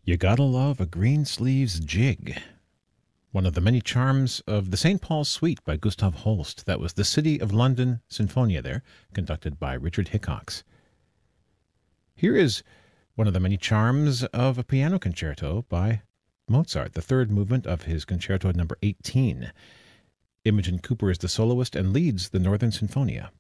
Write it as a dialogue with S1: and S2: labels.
S1: You Gotta Love a Greensleeves Jig. One of the many charms of the St. Paul's Suite by Gustav Holst. That was the City of London Sinfonia there, conducted by Richard Hickox. Here is one of the many charms of a piano concerto by Mozart, the third movement of his Concerto number 18. Imogen Cooper is the soloist and leads the Northern Sinfonia.